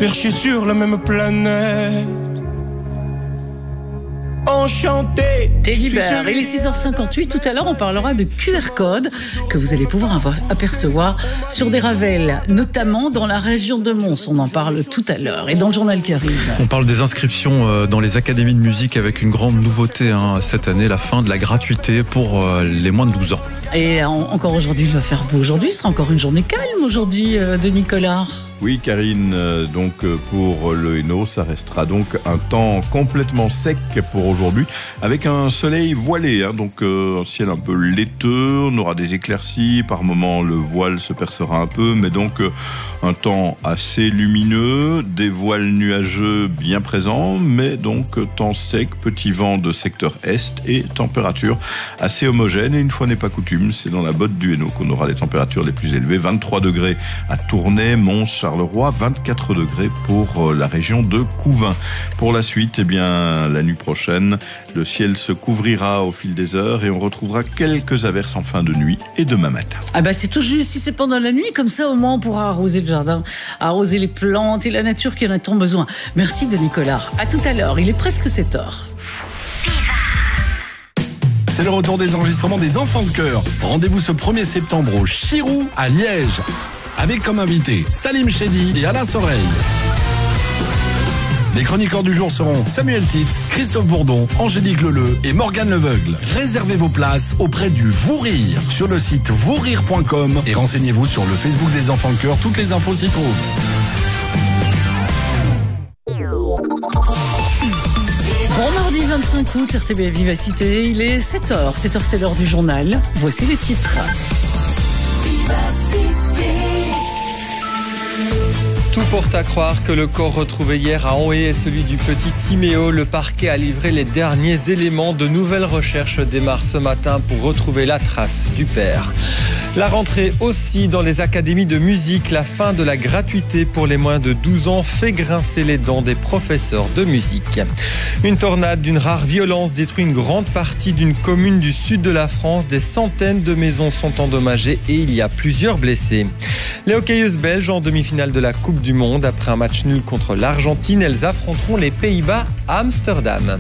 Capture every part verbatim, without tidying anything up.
perchés sur la même planète. Enchanté. Teddy Bear, il est six heures cinquante-huit. Tout à l'heure, on parlera de Q R code que vous allez pouvoir avoir, apercevoir sur des ravels, notamment dans la région de Mons. On en parle tout à l'heure. Et dans le journal qui arrive, on parle des inscriptions dans les académies de musique avec une grande nouveauté hein, cette année, la fin de la gratuité pour les moins de douze ans. Et encore aujourd'hui, il va faire beau. Aujourd'hui, ce sera encore une journée calme aujourd'hui de Nicolas. Oui, Karine, donc pour le Hainaut, ça restera donc un temps complètement sec pour aujourd'hui, avec un soleil voilé, hein, donc euh, un ciel un peu laiteux, on aura des éclaircies, par moments le voile se percera un peu, mais donc euh, un temps assez lumineux, des voiles nuageux bien présents, mais donc temps sec, petit vent de secteur est et température assez homogène. Et une fois n'est pas coutume, c'est dans la botte du Hainaut qu'on aura les températures les plus élevées, vingt-trois degrés à Tournai, Mons, Charleroi, vingt-quatre degrés pour la région de Couvain. Pour la suite, eh bien, la nuit prochaine, le ciel se couvrira au fil des heures et on retrouvera quelques averses en fin de nuit et demain matin. Ah bah c'est tout juste, si c'est pendant la nuit, comme ça au moins on pourra arroser le jardin, arroser les plantes et la nature qui en a tant besoin. Merci de Nicolas. À tout à l'heure, il est presque sept heures. C'est le retour des enregistrements des Enfants de Chœur. Rendez-vous ce premier septembre au Chirou à Liège. Avec comme invité Salim Chedi et Alain Soreille. Les chroniqueurs du jour seront Samuel Titz, Christophe Bourdon, Angélique Leleu et Morgane Leveugle. Réservez vos places auprès du Vous Rire sur le site vous rire point com et renseignez-vous sur le Facebook des Enfants de Chœur. Toutes les infos s'y trouvent. Bon mardi vingt-cinq août, R T B Vivacité, il est sept heures. sept heures, c'est l'heure du journal. Voici les titres. Tout porte à croire que le corps retrouvé hier à Onhé est celui du petit Timéo. Le parquet a livré les derniers éléments. De nouvelles recherches démarrent ce matin pour retrouver la trace du père. La rentrée aussi dans les académies de musique. La fin de la gratuité pour les moins de douze ans fait grincer les dents des professeurs de musique. Une tornade d'une rare violence détruit une grande partie d'une commune du sud de la France. Des centaines de maisons sont endommagées et il y a plusieurs blessés. Les hockeyeuses belges en demi-finale de la Coupe du Monde. Après un match nul contre l'Argentine, elles affronteront les Pays-Bas à Amsterdam.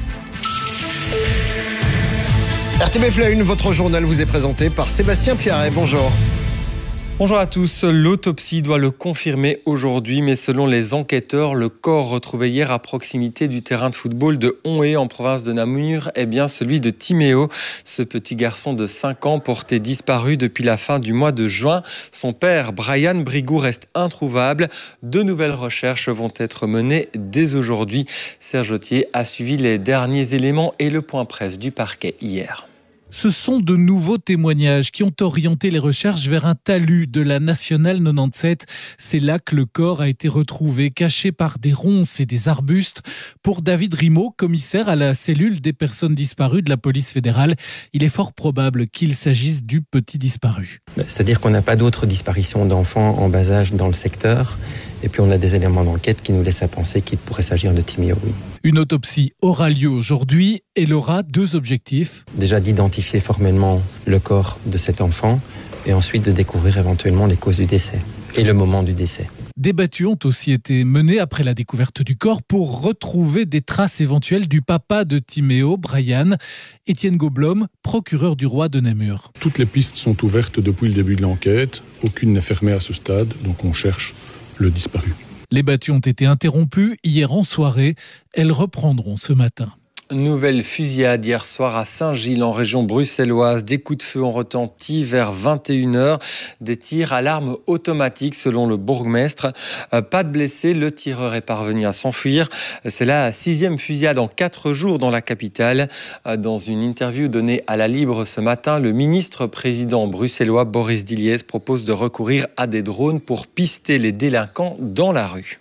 R T B F un, votre journal vous est présenté par Sébastien Pierret. Bonjour. Bonjour à tous. L'autopsie doit le confirmer aujourd'hui, mais selon les enquêteurs, le corps retrouvé hier à proximité du terrain de football de Onhé en province de Namur est bien celui de Timéo. Ce petit garçon de cinq ans porté disparu depuis la fin du mois de juin. Son père, Brian Brigou, reste introuvable. De nouvelles recherches vont être menées dès aujourd'hui. Serge Autier a suivi les derniers éléments et le point presse du parquet hier. Ce sont de nouveaux témoignages qui ont orienté les recherches vers un talus de la Nationale quatre-vingt-dix-sept. C'est là que le corps a été retrouvé, caché par des ronces et des arbustes. Pour David Rimaud, commissaire à la cellule des personnes disparues de la police fédérale, il est fort probable qu'il s'agisse du petit disparu. C'est-à-dire qu'on n'a pas d'autres disparitions d'enfants en bas âge dans le secteur. Et puis on a des éléments d'enquête qui nous laissent à penser qu'il pourrait s'agir de Timéo, oui. Une autopsie aura lieu aujourd'hui. Elle aura deux objectifs. Déjà d'identifier formellement le corps de cet enfant et ensuite de découvrir éventuellement les causes du décès et le moment du décès. Des battues ont aussi été menées après la découverte du corps pour retrouver des traces éventuelles du papa de Timéo, Brian. Étienne Goblom, procureur du roi de Namur. Toutes les pistes sont ouvertes depuis le début de l'enquête. Aucune n'est fermée à ce stade, donc on cherche le disparu. Les battues ont été interrompues hier en soirée. Elles reprendront ce matin. Nouvelle fusillade hier soir à Saint-Gilles en région bruxelloise. Des coups de feu ont retenti vers vingt et une heures. Des tirs à l'arme automatique selon le bourgmestre. Pas de blessés, le tireur est parvenu à s'enfuir. C'est la sixième fusillade en quatre jours dans la capitale. Dans une interview donnée à la Libre ce matin, le ministre-président bruxellois Boris Diliès propose de recourir à des drones pour pister les délinquants dans la rue.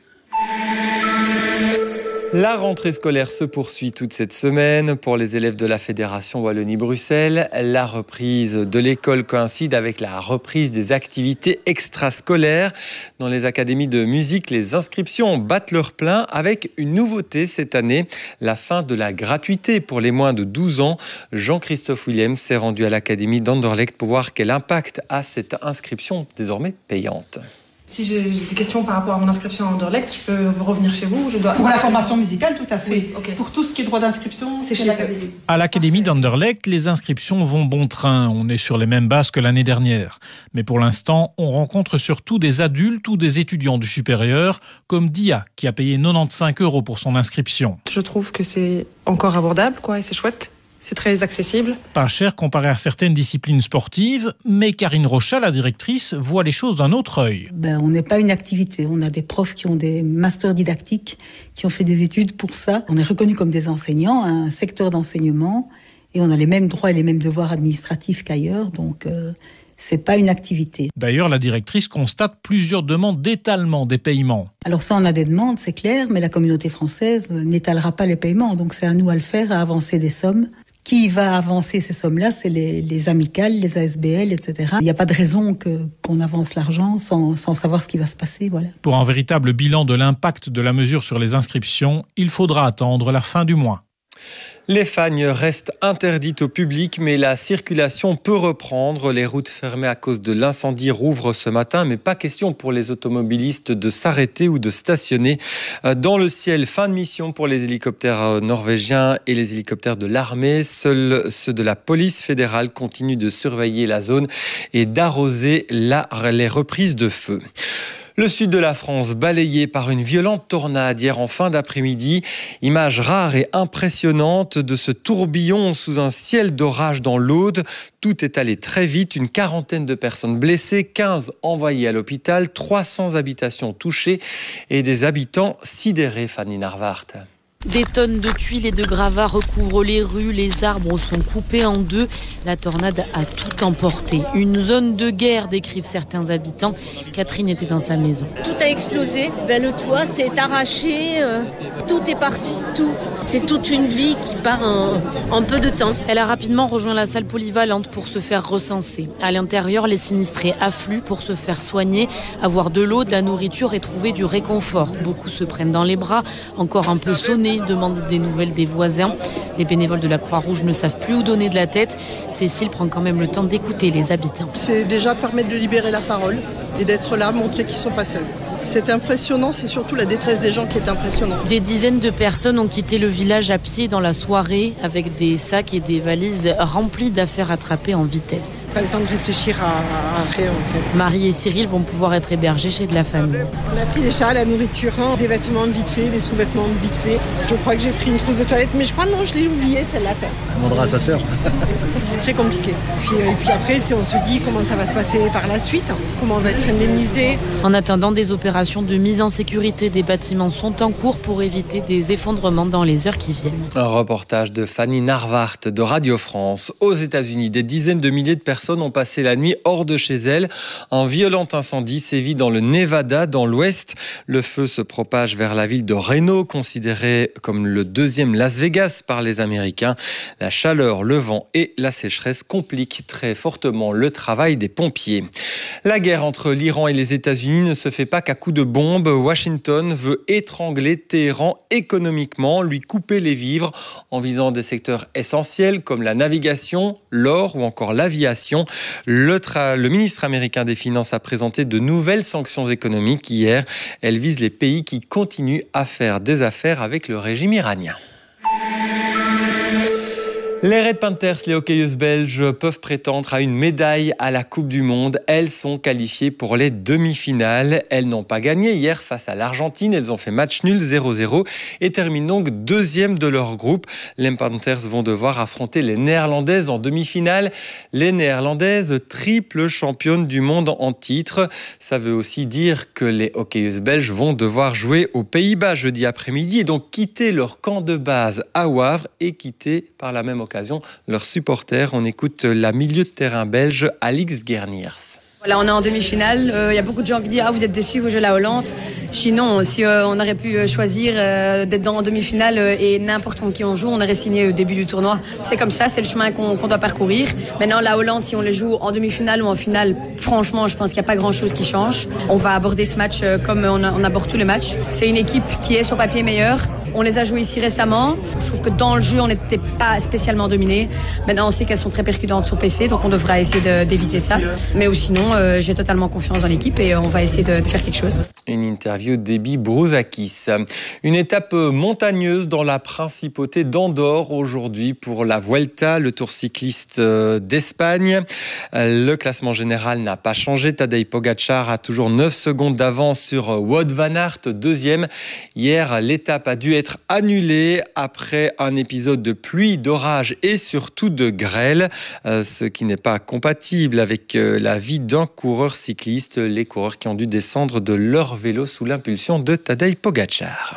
La rentrée scolaire se poursuit toute cette semaine. Pour les élèves de la Fédération Wallonie-Bruxelles, la reprise de l'école coïncide avec la reprise des activités extrascolaires. Dans les académies de musique, les inscriptions battent leur plein avec une nouveauté cette année, la fin de la gratuité pour les moins de douze ans. Jean-Christophe Williams s'est rendu à l'académie d'Anderlecht pour voir quel impact a cette inscription désormais payante. Si j'ai des questions par rapport à mon inscription à Anderlecht, je peux revenir chez vous ou je dois... Pour la formation musicale, tout à fait. Oui, okay. Pour tout ce qui est droit d'inscription, c'est chez l'Académie. À l'Académie d'Anderlecht, les inscriptions vont bon train. On est sur les mêmes bases que l'année dernière. Mais pour l'instant, on rencontre surtout des adultes ou des étudiants du supérieur, comme Dia, qui a payé quatre-vingt-quinze euros pour son inscription. Je trouve que c'est encore abordable, quoi, et c'est chouette. C'est très accessible. Pas cher comparé à certaines disciplines sportives, mais Karine Rochat, la directrice, voit les choses d'un autre œil. Ben, on n'est pas une activité. On a des profs qui ont des masters didactiques, qui ont fait des études pour ça. On est reconnus comme des enseignants, un secteur d'enseignement, et on a les mêmes droits et les mêmes devoirs administratifs qu'ailleurs, donc euh, c'est pas une activité. D'ailleurs, la directrice constate plusieurs demandes d'étalement des paiements. Alors ça, on a des demandes, c'est clair, mais la communauté française n'étalera pas les paiements, donc c'est à nous à le faire, à avancer des sommes. Qui va avancer ces sommes-là, c'est les, les amicales, les A S B L, et cetera. Il n'y a pas de raison que, qu'on avance l'argent sans, sans savoir ce qui va se passer. Voilà. Pour un véritable bilan de l'impact de la mesure sur les inscriptions, il faudra attendre la fin du mois. Les fagnes restent interdites au public, mais la circulation peut reprendre. Les routes fermées à cause de l'incendie rouvrent ce matin, mais pas question pour les automobilistes de s'arrêter ou de stationner. Dans le ciel, fin de mission pour les hélicoptères norvégiens et les hélicoptères de l'armée. Seuls ceux de la police fédérale continuent de surveiller la zone et d'arroser la, les reprises de feu. Le sud de la France balayé par une violente tornade hier en fin d'après-midi. Image rare et impressionnante de ce tourbillon sous un ciel d'orage dans l'Aude. Tout est allé très vite. Une quarantaine de personnes blessées, quinze envoyées à l'hôpital, trois cents habitations touchées et des habitants sidérés, Fanny Narvart. Des tonnes de tuiles et de gravats recouvrent les rues, les arbres sont coupés en deux. La tornade a tout emporté. Une zone de guerre, décrivent certains habitants. Catherine était dans sa maison. Tout a explosé, ben, le toit s'est arraché, euh, tout est parti, tout. C'est toute une vie qui part en, en peu de temps. Elle a rapidement rejoint la salle polyvalente pour se faire recenser. À l'intérieur, les sinistrés affluent pour se faire soigner, avoir de l'eau, de la nourriture et trouver du réconfort. Beaucoup se prennent dans les bras, encore un peu sonnés, demandent des nouvelles des voisins. Les bénévoles de la Croix-Rouge ne savent plus où donner de la tête. Cécile prend quand même le temps d'écouter les habitants. C'est déjà permettre de libérer la parole et d'être là, montrer qu'ils ne sont pas seuls. C'est impressionnant, c'est surtout la détresse des gens qui est impressionnante. Des dizaines de personnes ont quitté le village à pied dans la soirée avec des sacs et des valises remplies d'affaires attrapées en vitesse. Pas le temps de réfléchir à, à rien en fait. Marie et Cyril vont pouvoir être hébergés chez de la famille. On a pris des chats, la nourriture, hein, des vêtements vite fait, des sous-vêtements vite fait. Je crois que j'ai pris une trousse de toilette, mais je crois non, je l'ai oubliée celle-là. On demandera à sa sœur. C'est très compliqué. Puis, et puis après, c'est, on se dit comment ça va se passer par la suite, hein, comment on va être indemnisé. En attendant, des opérations de mise en sécurité des bâtiments sont en cours pour éviter des effondrements dans les heures qui viennent. Un reportage de Fanny Narvart de Radio France. Aux États-Unis, des dizaines de milliers de personnes ont passé la nuit hors de chez elles. Un violent incendie sévit dans le Nevada, dans l'ouest. Le feu se propage vers la ville de Reno, considérée comme le deuxième Las Vegas par les Américains. La chaleur, le vent et la sécheresse compliquent très fortement le travail des pompiers. La guerre entre l'Iran et les États-Unis ne se fait pas qu'à coups de bombes. Washington veut étrangler Téhéran économiquement, lui couper les vivres en visant des secteurs essentiels comme la navigation, l'or ou encore l'aviation. Le, tra- le ministre américain des Finances a présenté de nouvelles sanctions économiques hier. Elles visent les pays qui continuent à faire des affaires avec le régime iranien. Les Red Panthers, les hockeyeuses belges, peuvent prétendre à une médaille à la Coupe du Monde. Elles sont qualifiées pour les demi-finales. Elles n'ont pas gagné hier face à l'Argentine. Elles ont fait match nul zéro zéro et terminent donc deuxième de leur groupe. Les Panthers vont devoir affronter les Néerlandaises en demi-finale. Les Néerlandaises, triple championnes du monde en titre. Ça veut aussi dire que les hockeyeuses belges vont devoir jouer aux Pays-Bas jeudi après-midi et donc quitter leur camp de base à Wavre et quitter par la même occasion leurs supporters. On écoute la milieu de terrain belge Alix Gerniers. Voilà, on est en demi-finale. Il euh, y a beaucoup de gens qui disent « Ah, vous êtes déçus, vous jouez la Hollande ». Je dis non, si euh, on aurait pu choisir euh, d'être dans en demi-finale euh, et n'importe contre qui on joue, on aurait signé au début du tournoi. C'est comme ça, c'est le chemin qu'on, qu'on doit parcourir. Maintenant, la Hollande, si on les joue en demi-finale ou en finale, franchement, je pense qu'il n'y a pas grand-chose qui change. On va aborder ce match euh, comme on, a, on aborde tous les matchs. C'est une équipe qui est sur papier meilleure. On les a joués ici récemment. Je trouve que dans le jeu, on n'était pas spécialement dominés. Maintenant, on sait qu'elles sont très percutantes sur P C, donc on devra essayer de, d'éviter ça. Mais ou sinon, non, euh, j'ai totalement confiance dans l'équipe et on va essayer de, de faire quelque chose. Une interview d'Ebi Brouzakis. Une étape montagneuse dans la principauté d'Andorre aujourd'hui pour la Vuelta, le tour cycliste d'Espagne. Le classement général n'a pas changé. Tadej Pogačar a toujours neuf secondes d'avance sur Wout van Aert, deuxième. Hier, l'étape a dû être annulée après un épisode de pluie, d'orage et surtout de grêle, ce qui n'est pas compatible avec la vie d'un coureur cycliste. Les coureurs qui ont dû descendre de leur vélo sous l'impulsion de Tadej Pogačar.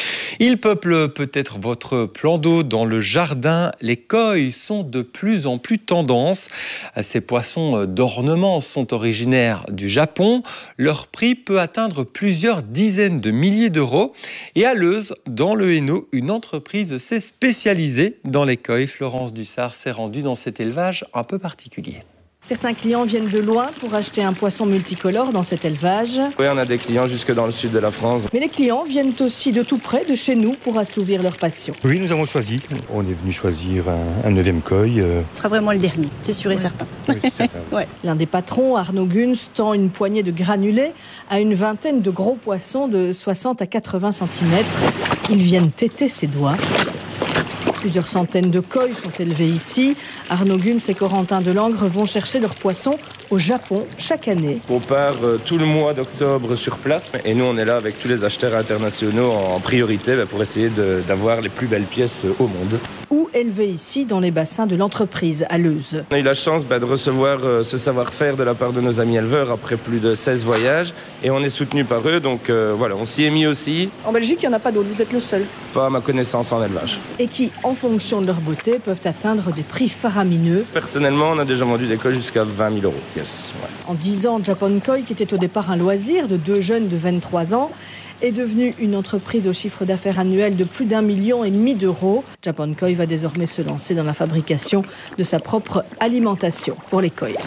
Il peuple peut-être votre plan d'eau dans le jardin. Les koi sont de plus en plus tendance. Ces poissons d'ornement sont originaires du Japon. Leur prix peut atteindre plusieurs dizaines de milliers d'euros. Et à Leuze, dans le Hainaut, une entreprise s'est spécialisée dans les koi. Florence Dussard s'est rendue dans cet élevage un peu particulier. Certains clients viennent de loin pour acheter un poisson multicolore dans cet élevage. Oui, on a des clients jusque dans le sud de la France. Mais les clients viennent aussi de tout près, de chez nous, pour assouvir leur passion. Oui, nous avons choisi. On est venu choisir un, un neuvième koi. Euh... Ce sera vraiment le dernier, c'est sûr et ouais. certain. Oui, certain. ouais. L'un des patrons, Arnaud Gunz, tend une poignée de granulés à une vingtaine de gros poissons de soixante à quatre-vingts centimètres. Ils viennent téter ses doigts. Plusieurs centaines de koi sont élevés ici. Arnaud Gunz et Corentin Delangre vont chercher leurs poissons au Japon chaque année. On part tout le mois d'octobre sur place et nous on est là avec tous les acheteurs internationaux en priorité pour essayer de, d'avoir les plus belles pièces au monde. Ou élevés ici dans les bassins de l'entreprise à Leuze. On a eu la chance bah, de recevoir euh, ce savoir-faire de la part de nos amis éleveurs après plus de seize voyages et on est soutenu par eux, donc euh, voilà, on s'y est mis aussi. En Belgique, il n'y en a pas d'autres, vous êtes le seul. Pas à ma connaissance en élevage. Et qui, en fonction de leur beauté, peuvent atteindre des prix faramineux. Personnellement, on a déjà vendu des koi jusqu'à vingt mille euros. Yes, ouais. En dix ans, Japan Koi, qui était au départ un loisir de deux jeunes de vingt-trois ans, est devenue une entreprise au chiffre d'affaires annuel de plus d'un million et demi d'euros. Japan Koi va désormais se lancer dans la fabrication de sa propre alimentation pour les koi.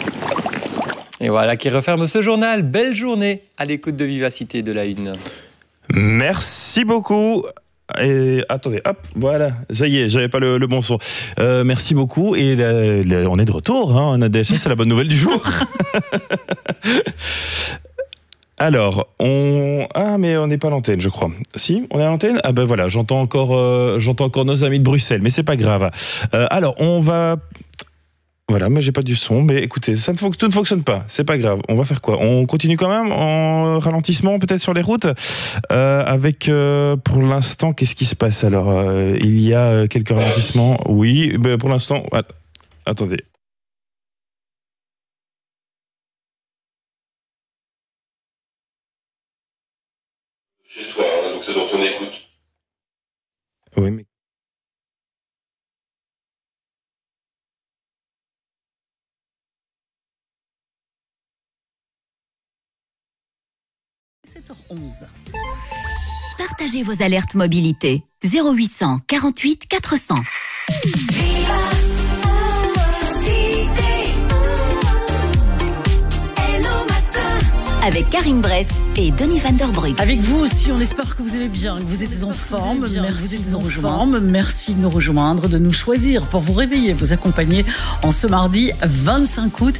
Et voilà qui referme ce journal. Belle journée à l'écoute de Vivacité de la Une. Merci beaucoup. Et attendez, hop, voilà, ça y est, j'avais pas le, le bon son. Euh, merci beaucoup et la, la, on est de retour. Hein, on a des c'est la bonne nouvelle du jour. Alors, on ah mais on n'est pas à l'antenne, je crois. Si, on est à l'antenne. Ah ben voilà, j'entends encore, euh, j'entends encore nos amis de Bruxelles, mais c'est pas grave. Euh, alors, on va. Voilà, mais j'ai pas du son. Mais écoutez, ça ne, fon- tout ne fonctionne pas. C'est pas grave. On va faire quoi ? On continue quand même en ralentissement, peut-être sur les routes, euh, avec euh, pour l'instant, qu'est-ce qui se passe ? Alors, euh, il y a quelques ralentissements. Oui, ben pour l'instant. Ah, attendez. Chez toi, hein, donc c'est dans ton écoute. Oui, mais. sept heures onze. Partagez vos alertes mobilité. zéro huit cent quarante-huit quatre cents. Avec Karine Bress et Denis Van Der Brugge. Avec vous aussi, on espère que vous allez bien, que vous êtes en forme. Merci de nous rejoindre. Merci de nous rejoindre, de nous choisir pour vous réveiller, vous accompagner en ce mardi vingt-cinq août.